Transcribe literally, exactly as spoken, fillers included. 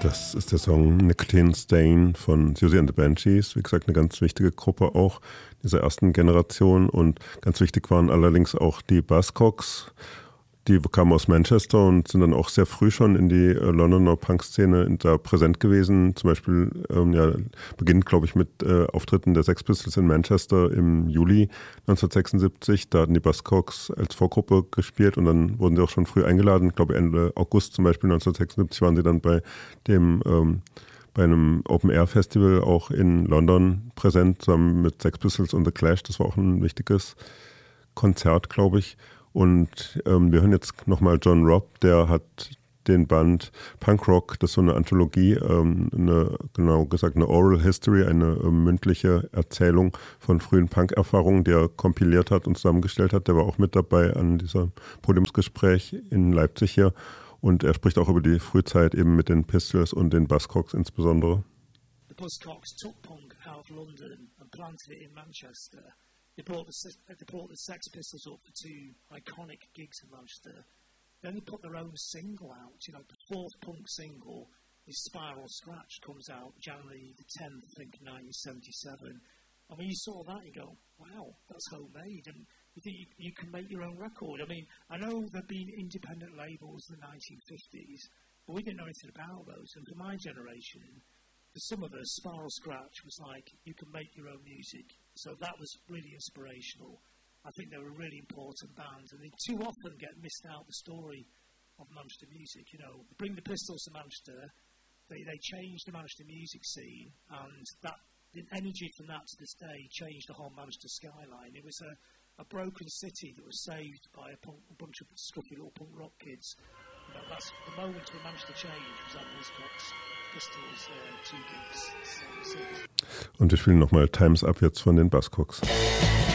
Das ist der Song Nicotine Stain von Siouxsie and the Banshees. Wie gesagt, eine ganz wichtige Gruppe auch dieser ersten Generation. Und ganz wichtig waren allerdings auch die Buzzcocks. Die kamen aus Manchester und sind dann auch sehr früh schon in die äh, Londoner Punk-Szene da präsent gewesen. Zum Beispiel ähm, ja, beginnt, glaube ich, mit äh, Auftritten der Sex Pistols in Manchester im Juli neunzehnhundertsechsundsiebzig. Da hatten die Buzzcocks als Vorgruppe gespielt und dann wurden sie auch schon früh eingeladen. Ich glaube, Ende August zum Beispiel neunzehnhundertsechsundsiebzig waren sie dann bei dem ähm, bei einem Open-Air-Festival auch in London präsent, zusammen mit Sex Pistols und The Clash. Das war auch ein wichtiges Konzert, glaube ich. Und ähm, wir hören jetzt nochmal John Robb, der hat den Band Punk Rock, das ist so eine Anthologie, ähm, eine, genau gesagt eine Oral History, eine äh, mündliche Erzählung von frühen Punk-Erfahrungen, die er kompiliert hat und zusammengestellt hat. Der war auch mit dabei an diesem Podiumsgespräch in Leipzig hier und er spricht auch über die Frühzeit eben mit den Pistols und den Buzzcocks insbesondere. The Buzzcocks took punk out of London and planted it in Manchester. They brought, the, they brought the Sex Pistols up for two iconic gigs in Manchester. Then they put their own single out, you know, the fourth punk single, this Spiral Scratch, comes out January the tenth, I think, nineteen seventy-seven. And when you saw that, you go, wow, that's homemade. And you think you, you can make your own record. I mean, I know there have been independent labels in the nineteen fifties, but we didn't know anything about those. And for my generation, for some of us, Spiral Scratch was like, you can make your own music. So that was really inspirational. I think they were a really important band, and they too often get missed out the story of Manchester music. You know, bring the Pistols to Manchester, they, they changed the Manchester music scene, and that the energy from that to this day changed the whole Manchester skyline. It was a, a broken city that was saved by a, punk, a bunch of scruffy little punk rock kids. You know, that's the moment when Manchester changed was that Buzzcocks. Pistols, uh, two gigs. Und wir spielen nochmal Time's Up jetzt von den Buzzcocks.